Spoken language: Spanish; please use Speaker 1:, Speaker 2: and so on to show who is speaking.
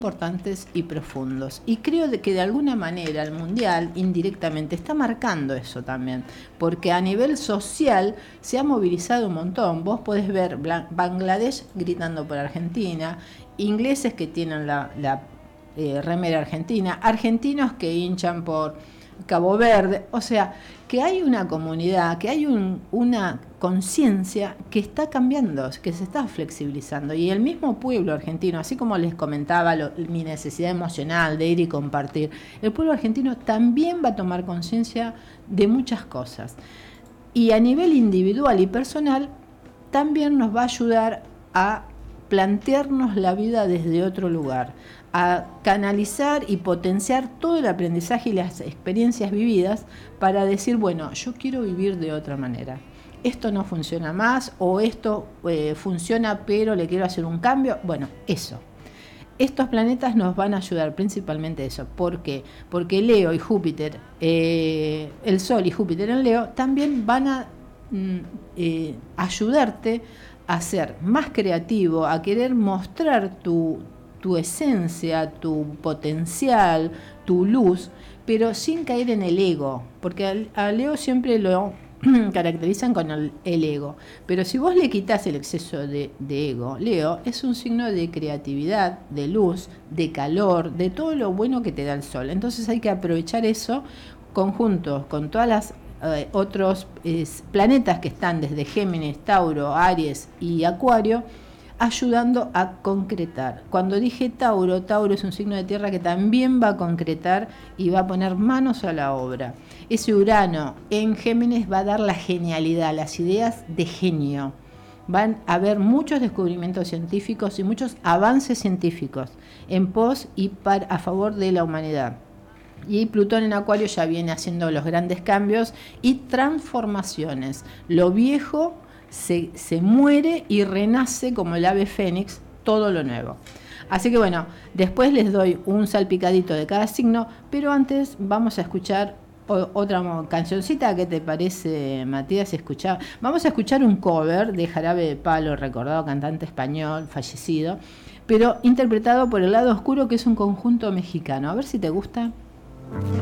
Speaker 1: importantes y profundos. Y creo que de alguna manera el Mundial indirectamente está marcando eso también, porque a nivel social se ha movilizado un montón. Vos podés ver Bangladesh gritando por Argentina, ingleses que tienen la remera argentina, argentinos que hinchan por Cabo Verde, o sea, que hay una comunidad, que hay una conciencia que está cambiando, que se está flexibilizando, y el mismo pueblo argentino, así como les comentaba mi necesidad emocional de ir y compartir, el pueblo argentino también va a tomar conciencia de muchas cosas, y a nivel individual y personal también nos va a ayudar a plantearnos la vida desde otro lugar, a canalizar y potenciar todo el aprendizaje y las experiencias vividas para decir, bueno, yo quiero vivir de otra manera. Esto no funciona más, o esto funciona pero le quiero hacer un cambio. Bueno, eso. Estos planetas nos van a ayudar principalmente a eso. ¿Por qué? Porque Leo y Júpiter, el Sol y Júpiter en Leo, también van a ayudarte a ser más creativo, a querer mostrar tu esencia, tu potencial, tu luz, pero sin caer en el ego, porque a Leo siempre lo caracterizan con el ego, pero si vos le quitas el exceso de ego, Leo es un signo de creatividad, de luz, de calor, de todo lo bueno que te da el sol. Entonces hay que aprovechar eso conjunto con todas las otros planetas que están desde Géminis, Tauro, Aries y Acuario, ayudando a concretar. Cuando dije Tauro, Tauro es un signo de tierra que también va a concretar y va a poner manos a la obra. Ese Urano en Géminis va a dar la genialidad, las ideas de genio. Van a haber muchos descubrimientos científicos y muchos avances científicos en pos y a favor de la humanidad. Y Plutón en Acuario ya viene haciendo los grandes cambios y transformaciones. Lo viejo se muere y renace como el ave fénix, todo lo nuevo. Así que bueno, después les doy un salpicadito de cada signo, pero antes vamos a escuchar otra cancioncita. ¿Qué te parece, Matías? Vamos a escuchar un cover de Jarabe de Palo, recordado cantante español fallecido, pero interpretado por El Lado Oscuro, que es un conjunto mexicano. A ver si te gusta.